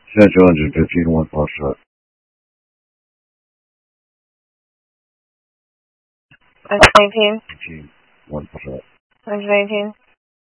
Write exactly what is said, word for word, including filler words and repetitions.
现在九hundred fifteen, one false shot. one nineteen. nineteen, one false shot. one nineteen.